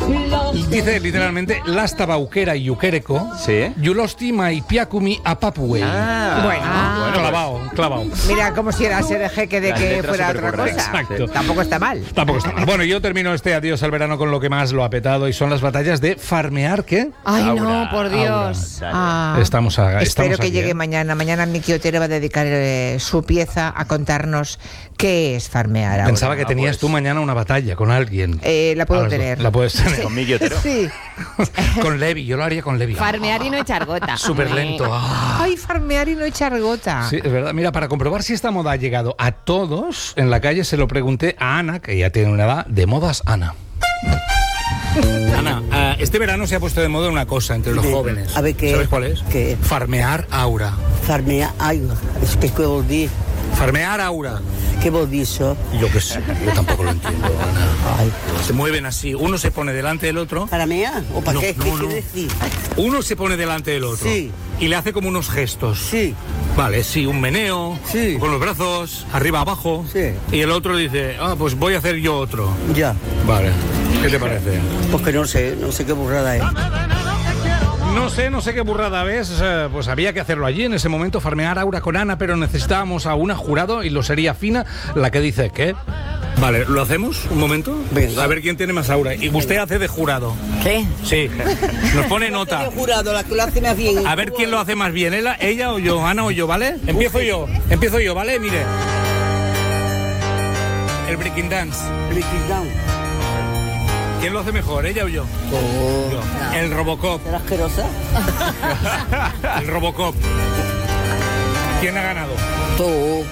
Dice literalmente, lasta bauquera y yuquereco, ¿Sí? yulosti maipiakumi apapuei. Bueno, Clavao. mira como si era ser jeque de Las que letras fuera otra cosa. supercorrectas. Exacto. Tampoco está mal. Tampoco está mal. Bueno, yo termino este adiós al verano con lo que más lo ha petado y son las batallas de farmear, ¿qué? Ay, Aura, no, por Dios. Aura, Estamos Espero que aquí, llegue ¿eh? mañana. Mañana Miki Otero va a dedicar su pieza a contarnos qué es farmear ahora. Pensaba que tenías tú mañana una batalla con alguien. La puedo A las dos. tener. La puedes tener. Con Miki Otero. Sí. Con Levi, yo lo haría con Levi. Farmear y no echar gota. Súper lento. Ay, farmear y no echar gota. Sí, es verdad. Mira, para comprobar si esta moda ha llegado a todos, en la calle se lo pregunté a Ana, que ya tiene una edad, de modas Ana. Ana, este verano se ha puesto de moda una cosa entre los jóvenes. A ver, ¿qué? ¿Sabes cuál es? ¿Qué? Farmear aura. Farmear aigua. És que què vol dir? Farmear aura. Què vol dir això? Yo qué sé, yo tampoco lo entiendo, Ana. Ay. Se mueven así, uno se pone delante del otro. ¿Farmear? ¿O para No, qué? no, ¿Qué no. quiere decir? Uno se pone delante del otro. Sí. Y le hace como unos gestos. Sí. Vale, sí, un meneo, Sí. con los brazos, arriba, abajo. Sí. Y el otro dice, pues voy a hacer yo otro. Ya. Vale, ¿qué te parece? Porque no sé qué burrada es. No sé qué burrada ves, pues había que hacerlo allí en ese momento, farmear aura con Ana, pero necesitábamos a una jurado y lo sería Fina la que dice, ¿qué? Vale, ¿lo hacemos un momento? Venga. A ver quién tiene más aura. Y usted hace de jurado. ¿Qué? Sí, nos pone nota. He jurado, la que lo hace más bien. A ver quién lo hace más bien, ella o yo, Ana o yo, ¿vale? Empiezo yo, ¿vale? Mire. El breaking dance. Breaking down. ¿Quién lo hace mejor, ella o yo? Oh. Yo. El Robocop. ¿Será asquerosa? El Robocop. ¿Quién ha ganado? Tú.